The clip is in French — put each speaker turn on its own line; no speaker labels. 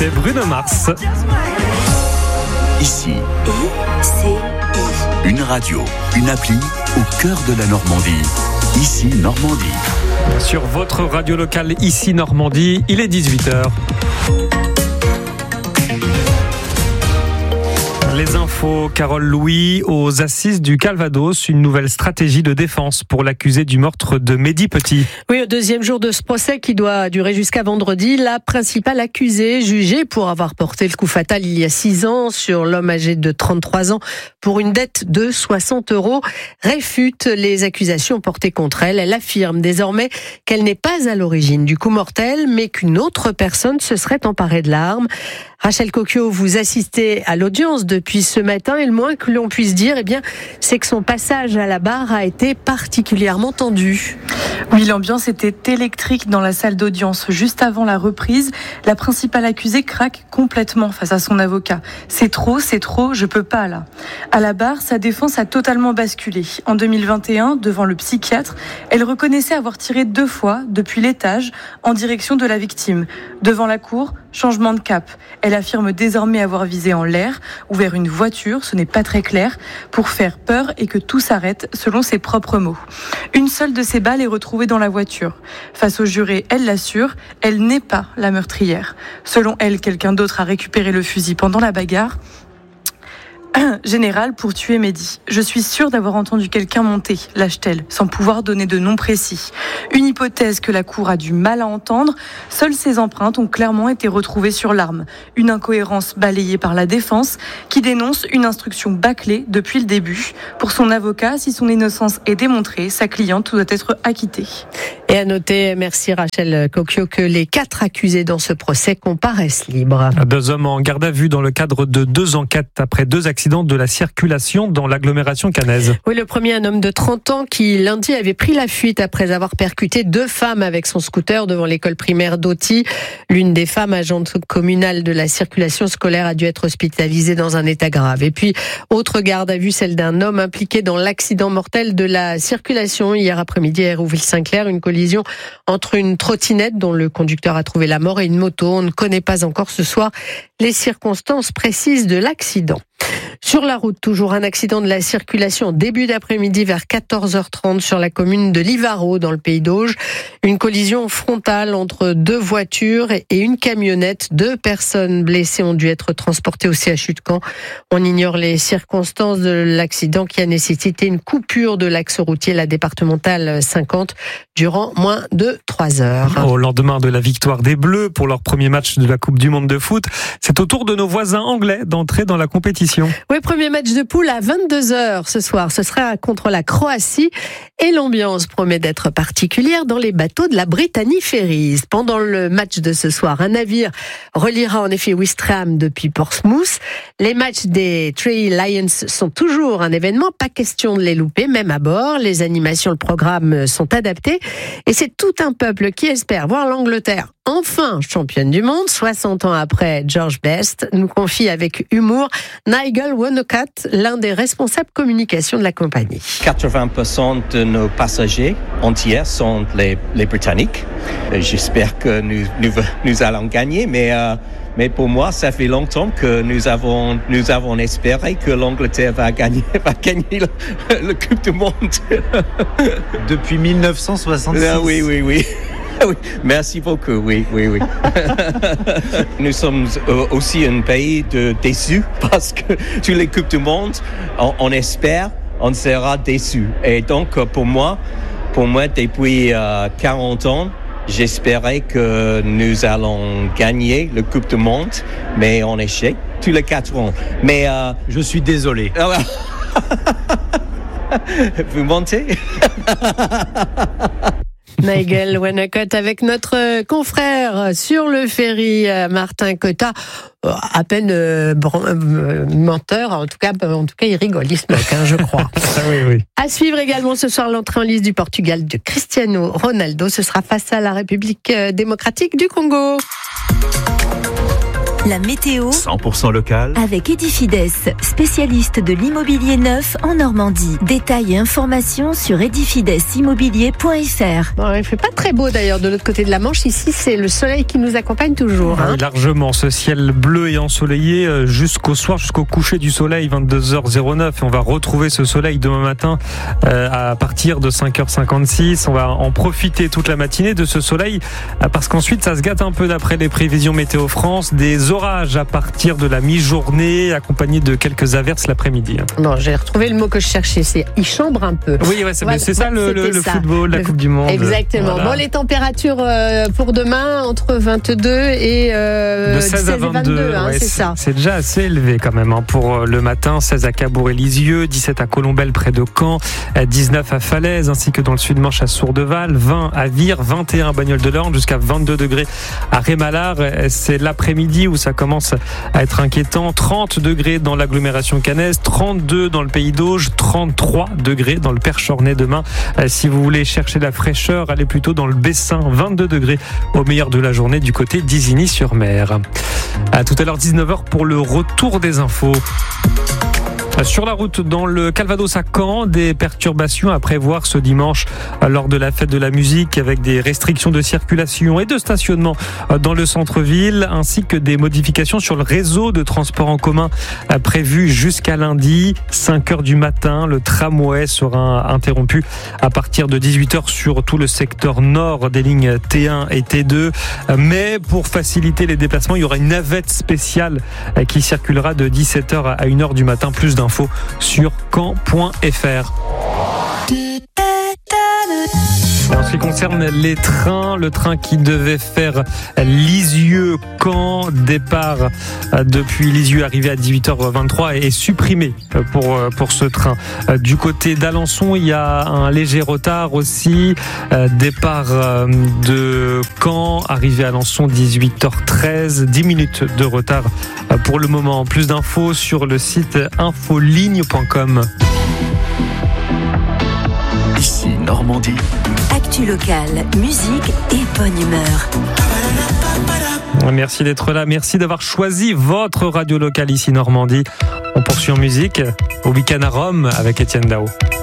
C'était Bruno Mars.
Ici, une radio, une appli au cœur de la Normandie. Ici, Normandie.
Sur votre radio locale, ici Normandie, il est 18h. Les infos, Carole Louis, aux assises du Calvados, une nouvelle stratégie de défense pour l'accusé du meurtre de Mehdi Petit.
Oui, au deuxième jour de ce procès qui doit durer jusqu'à vendredi, la principale accusée, jugée pour avoir porté le coup fatal il y a 6 ans sur l'homme âgé de 33 ans pour une dette de 60 €, réfute les accusations portées contre elle. Elle affirme désormais qu'elle n'est pas à l'origine du coup mortel, mais qu'une autre personne se serait emparée de l'arme. Rachel Cocchio, vous assistez à l'audience depuis ce matin et le moins que l'on puisse dire, c'est que son passage à la barre a été particulièrement tendu.
Oui, l'ambiance était électrique dans la salle d'audience. Juste avant la reprise, la principale accusée craque complètement face à son avocat. C'est trop, je peux pas là. À la barre, sa défense a totalement basculé. En 2021, devant le psychiatre, elle reconnaissait avoir tiré 2 fois depuis l'étage en direction de la victime. Devant la cour, changement de cap. Elle affirme désormais avoir visé en l'air ou vers une voiture, ce n'est pas très clair, pour faire peur et que tout s'arrête, selon ses propres mots. Une seule de ces balles est retrouvée dans la voiture. Face au juré, elle l'assure, elle n'est pas la meurtrière. Selon elle, quelqu'un d'autre a récupéré le fusil pendant la bagarre. Général, pour tuer Mehdi. Je suis sûre d'avoir entendu quelqu'un monter, lâche-t-elle, sans pouvoir donner de nom précis. Une hypothèse que la cour a du mal à entendre. Seules ses empreintes ont clairement été retrouvées sur l'arme. Une incohérence balayée par la défense qui dénonce une instruction bâclée depuis le début. Pour son avocat, si son innocence est démontrée, sa cliente doit être acquittée.
Et à noter, merci Rachel Cocchio, que les 4 accusés dans ce procès comparaissent libres.
2 hommes en garde à vue dans le cadre de 2 enquêtes après 2 accidents de la circulation dans l'agglomération caennaise.
Oui, le premier, un homme de 30 ans qui lundi avait pris la fuite après avoir percuté 2 femmes avec son scooter devant l'école primaire d'Auty. L'une des femmes, agente communale de la circulation scolaire, a dû être hospitalisée dans un état grave. Et puis, autre garde à vue, celle d'un homme impliqué dans l'accident mortel de la circulation hier après-midi à Hérouville-Saint-Clair, une collision entre une trottinette dont le conducteur a trouvé la mort et une moto. On ne connaît pas encore ce soir les circonstances précises de l'accident. Sur la route, toujours un accident de la circulation début d'après-midi vers 14h30 sur la commune de Livaro dans le Pays d'Auge. Une collision frontale entre 2 voitures et une camionnette. 2 personnes blessées ont dû être transportées au CHU de Caen. On ignore les circonstances de l'accident qui a nécessité une coupure de l'axe routier, la départementale 50, durant moins de 3 heures.
Au lendemain de la victoire des Bleus pour leur premier match de la Coupe du Monde de foot, c'est au tour de nos voisins anglais d'entrer dans la compétition.
Oui, premier match de poule à 22h ce soir. Ce sera contre la Croatie et l'ambiance promet d'être particulière dans les bateaux de la Brittany Ferries. Pendant le match de ce soir, un navire reliera en effet Ouistreham depuis Portsmouth. Les matchs des Three Lions sont toujours un événement, pas question de les louper, même à bord. Les animations, le programme sont adaptés et c'est tout un peuple qui espère voir l'Angleterre enfin championne du monde, 60 ans après George Best, nous confie avec humour Nigel Wonnacott, l'un des responsables communication de la compagnie.
80% de nos passagers entiers sont les Britanniques. J'espère que nous allons gagner, mais pour moi, ça fait longtemps que nous avons espéré que l'Angleterre va gagner le Coupe du Monde.
Depuis 1966.
Oui. Oui, merci beaucoup, oui. Nous sommes aussi un pays déçus parce que tous les Coupes du Monde, on espère, on sera déçus. Et donc, pour moi, depuis 40 ans, j'espérais que nous allons gagner le Coupe du Monde, mais on échec tous les 4 ans. Mais
je suis désolé.
Vous mentez?
Nigel Wonnacott avec notre confrère sur le ferry, Martin Cotta, à peine menteur, en tout cas il rigole, il se moque, je crois.
Oui.
À suivre également ce soir l'entrée en lice du Portugal de Cristiano Ronaldo, ce sera face à la République démocratique du Congo.
La météo
100% local.
avec Edifides, spécialiste de l'immobilier neuf en Normandie. Détails et informations sur edifidеsimmobilier.fr.
Bon, il fait pas très beau d'ailleurs de l'autre côté de la Manche. Ici, c'est le soleil qui nous accompagne toujours.
Oui, largement, ce ciel bleu et ensoleillé jusqu'au soir, jusqu'au coucher du soleil, 22h09. Et on va retrouver ce soleil demain matin à partir de 5h56. On va en profiter toute la matinée de ce soleil parce qu'ensuite, ça se gâte un peu d'après les prévisions Météo France. Des orages à partir de la mi-journée, accompagnés de quelques averses l'après-midi.
Bon, j'ai retrouvé le mot que je cherchais, c'est « il chambre un peu ».
Oui, ouais, c'est ça le football, la Coupe du Monde.
Exactement.
Voilà.
Bon, les températures pour demain, entre 22 et
de 16 à 22,
hein,
ouais,
c'est ça.
C'est déjà assez élevé quand même pour le matin. 16 à Cabourg et Lisieux, 17 à Colombelle près de Caen, 19 à Falaise ainsi que dans le Sud-Manche à Sourdeval, 20 à Vire, 21 à Bagnoles-de-l'Orne, jusqu'à 22 degrés à Rémalard. C'est l'après-midi où ça commence à être inquiétant. 30 degrés dans l'agglomération caennaise, 32 dans le Pays d'Auge, 33 degrés dans le Perche-Ornay demain. Si vous voulez chercher la fraîcheur, allez plutôt dans le Bessin, 22 degrés au meilleur de la journée du côté d'Isigny-sur-Mer. À tout à l'heure 19h pour le retour des infos. Sur la route dans le Calvados à Caen, des perturbations à prévoir ce dimanche lors de la fête de la musique avec des restrictions de circulation et de stationnement dans le centre-ville ainsi que des modifications sur le réseau de transport en commun prévues jusqu'à lundi. 5h du matin, le tramway sera interrompu à partir de 18h sur tout le secteur nord des lignes T1 et T2. Mais pour faciliter les déplacements, il y aura une navette spéciale qui circulera de 17h à 1h du matin. Plus d'infos sur caen.fr. En ce qui concerne les trains, le train qui devait faire Lisieux-Caen, départ depuis Lisieux, arrivé à 18h23, est supprimé pour ce train. Du côté d'Alençon, il y a un léger retard aussi. Départ de Caen, arrivé à Alençon 18h13, 10 minutes de retard pour le moment. Plus d'infos sur le site infoligne.com.
Ici Normandie.
Actu locale, musique et bonne humeur.
Merci d'être là, merci d'avoir choisi votre radio locale ici Normandie. On poursuit en musique au week-end à Rome avec Étienne Dao.